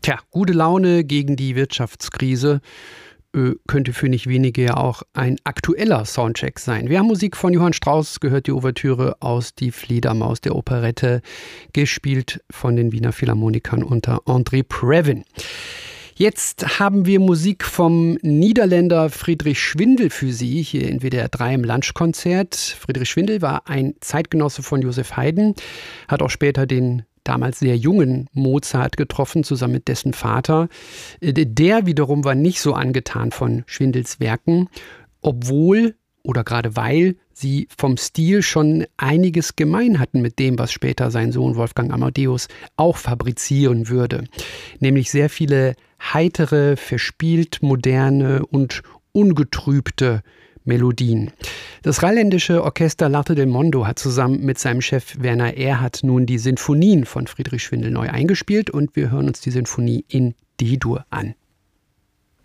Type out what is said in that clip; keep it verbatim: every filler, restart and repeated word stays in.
Tja, gute Laune gegen die Wirtschaftskrise äh, könnte für nicht wenige ja auch ein aktueller Soundcheck sein. Wir haben Musik von Johann Strauss gehört, die Ouvertüre aus Die Fledermaus der Operette, gespielt von den Wiener Philharmonikern unter André Previn. Jetzt haben wir Musik vom Niederländer Friedrich Schwindel für Sie, hier in W D R drei im Lunchkonzert. Friedrich Schwindel war ein Zeitgenosse von Joseph Haydn, hat auch später den damals sehr jungen Mozart getroffen, zusammen mit dessen Vater. Der wiederum war nicht so angetan von Schwindels Werken, obwohl oder gerade weil sie vom Stil schon einiges gemein hatten mit dem, was später sein Sohn Wolfgang Amadeus auch fabrizieren würde. Nämlich sehr viele heitere, verspielt moderne und ungetrübte Melodien. Das rheinländische Orchester L'Arte del Mondo hat zusammen mit seinem Chef Werner Erhardt nun die Sinfonien von Friedrich Schwindel neu eingespielt und wir hören uns die Sinfonie in D-Dur an.